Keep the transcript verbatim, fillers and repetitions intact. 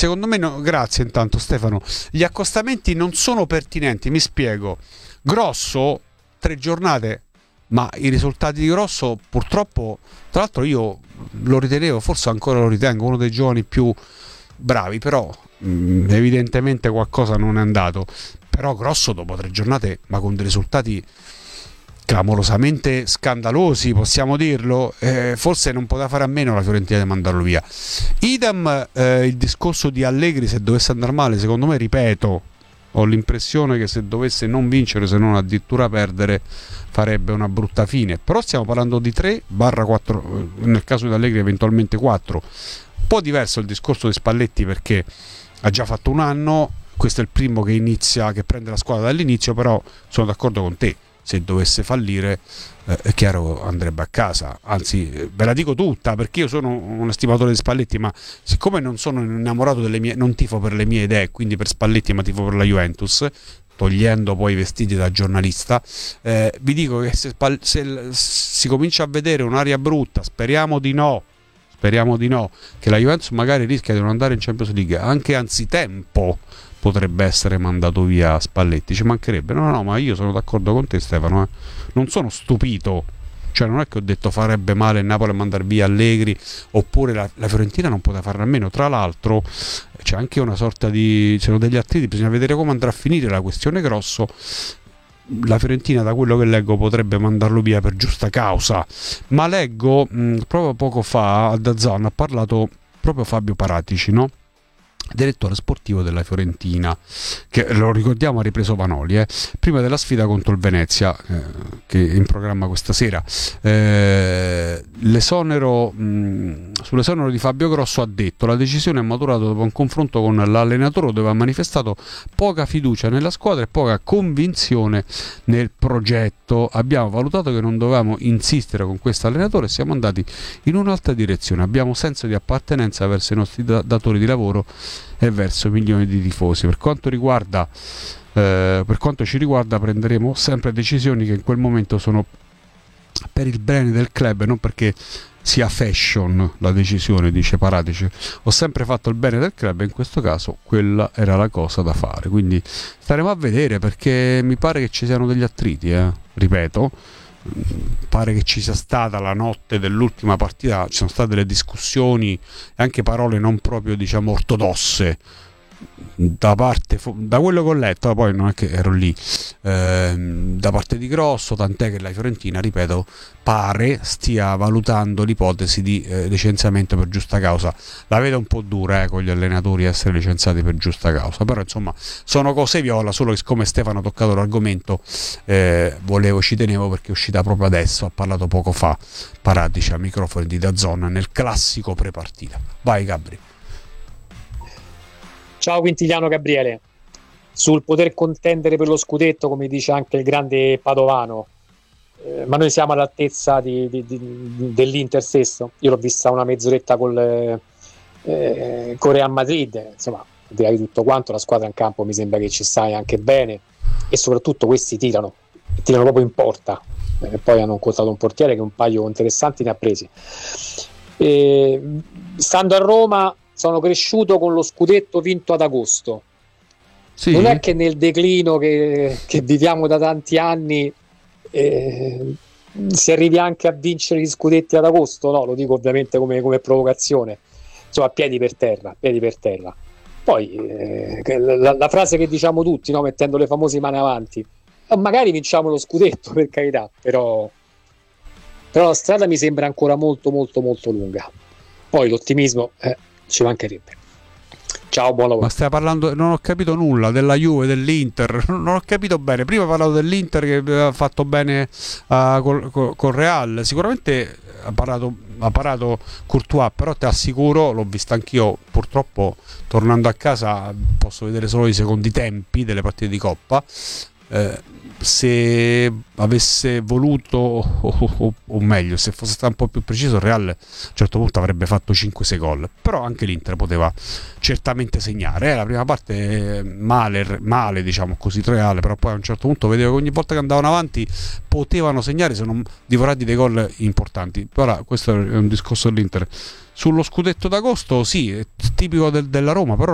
secondo me no, grazie intanto Stefano, gli accostamenti non sono pertinenti, mi spiego. Grosso, tre giornate, ma i risultati di Grosso purtroppo, tra l'altro io lo ritenevo, forse ancora lo ritengo, uno dei giovani più bravi, però mh, evidentemente qualcosa non è andato. Però Grosso dopo tre giornate, ma con dei risultati clamorosamente scandalosi, possiamo dirlo, eh, forse non poteva fare a meno la Fiorentina di mandarlo via. Idem eh, il discorso di Allegri, se dovesse andare male, secondo me, ripeto, ho l'impressione che se dovesse non vincere, se non addirittura perdere, farebbe una brutta fine. Però stiamo parlando di tre quattro, nel caso di Allegri eventualmente quattro. Un po' diverso il discorso di Spalletti, perché ha già fatto un anno, questo è il primo che inizia, che prende la squadra dall'inizio, però sono d'accordo con te, se dovesse fallire eh, è chiaro andrebbe a casa. Anzi, ve la dico tutta, perché io sono un estimatore di Spalletti, ma siccome non sono innamorato delle mie, non tifo per le mie idee, quindi per Spalletti, ma tifo per la Juventus, togliendo poi i vestiti da giornalista, eh, vi dico che se, se si comincia a vedere un'aria brutta, speriamo di no, speriamo di no, che la Juventus magari rischia di non andare in Champions League anche anzitempo, potrebbe essere mandato via Spalletti, ci mancherebbe. No, no, ma io sono d'accordo con te, Stefano, eh. Non sono stupito, cioè non è che ho detto farebbe male il Napoli a mandare via Allegri, oppure la, la Fiorentina non poteva farne a meno. Tra l'altro c'è anche una sorta di, c'erano degli artriti, bisogna vedere come andrà a finire la questione Grosso. La Fiorentina, da quello che leggo, potrebbe mandarlo via per giusta causa, ma leggo mh, proprio poco fa a D A Z N ha parlato proprio Fabio Paratici, no? Direttore sportivo della Fiorentina, che lo ricordiamo ha ripreso Vanoli eh, prima della sfida contro il Venezia, eh, che è in programma questa sera. eh, l'esonero mh, sull'esonero di Fabio Grosso ha detto: la decisione è maturata dopo un confronto con l'allenatore dove ha manifestato poca fiducia nella squadra e poca convinzione nel progetto. Abbiamo valutato che non dovevamo insistere con questo allenatore e siamo andati in un'altra direzione. Abbiamo senso di appartenenza verso i nostri datori di lavoro e verso milioni di tifosi. Per quanto riguarda eh, per quanto ci riguarda, prenderemo sempre decisioni che in quel momento sono per il bene del club e non perché sia fashion la decisione, dice Paratici. Ho sempre fatto il bene del club e in questo caso quella era la cosa da fare, quindi staremo a vedere, perché mi pare che ci siano degli attriti, eh? ripeto, pare che ci sia stata la notte dell'ultima partita, ci sono state delle discussioni e anche parole non proprio, diciamo, ortodosse da parte, da quello che ho letto, poi non è che ero lì, ehm, da parte di Grosso, tant'è che la Fiorentina, ripeto, pare stia valutando l'ipotesi di eh, licenziamento per giusta causa. La vedo un po' dura eh, con gli allenatori essere licenziati per giusta causa, però insomma sono cose viola, solo che siccome Stefano ha toccato l'argomento, eh, volevo, ci tenevo, perché è uscita proprio adesso, ha parlato poco fa Paratici a microfoni di D A Z N nel classico prepartita. Vai Gabri. Ciao Quintiliano Gabriele. Sul poter contendere per lo scudetto, come dice anche il grande Padovano, eh, ma noi siamo all'altezza di, di, di, dell'Inter stesso. Io l'ho vista una mezz'oretta col, eh, con Real Madrid, insomma, direi tutto quanto, la squadra in campo mi sembra che ci stai anche bene, e soprattutto questi tirano, tirano proprio in porta, eh, poi hanno incontrato un portiere che un paio interessanti ne ha presi. E, stando a Roma, sono cresciuto con lo scudetto vinto ad agosto. Sì. Non è che nel declino che, che viviamo da tanti anni eh, si arrivi anche a vincere gli scudetti ad agosto, no, lo dico ovviamente come, come provocazione, insomma, piedi per terra, piedi per terra. Poi eh, la, la frase che diciamo tutti, no, mettendo le famose mani avanti, magari vinciamo lo scudetto, per carità, però, però la strada mi sembra ancora molto molto molto lunga. Poi l'ottimismo eh, ci mancherebbe. Ciao, buon lavoro. Ma stai parlando, non ho capito nulla della Juve, dell'Inter, non ho capito bene. Prima ho parlato dell'Inter che aveva fatto bene uh, col, col, col Real, sicuramente ha parlato, ha parlato Courtois, però ti assicuro, l'ho vista anch'io, purtroppo tornando a casa posso vedere solo i secondi tempi delle partite di Coppa. Eh, se avesse voluto o, o, o meglio, se fosse stato un po' più preciso, il Real a un certo punto avrebbe fatto cinque sei gol, però anche l'Inter poteva certamente segnare. Eh, la prima parte male, male diciamo così Real, però poi a un certo punto vedevo che ogni volta che andavano avanti potevano segnare, se non divorati dei gol importanti. Ora questo è un discorso dell'Inter. Sullo scudetto d'agosto sì, è tipico del, della Roma, però